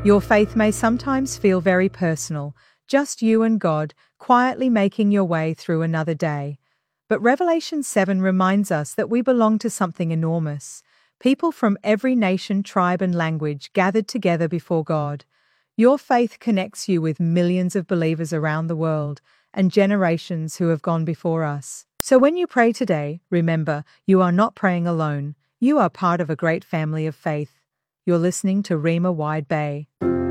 Your faith may sometimes feel very personal, just you and God, quietly making your way through another day. But Revelation 7 reminds us that we belong to something enormous. People from every nation, tribe, and language gathered together before God. Your faith connects you with millions of believers around the world and generations who have gone before us. So when you pray today, remember, you are not praying alone. You are part of a great family of faith. You're listening to Rhema Wide Bay.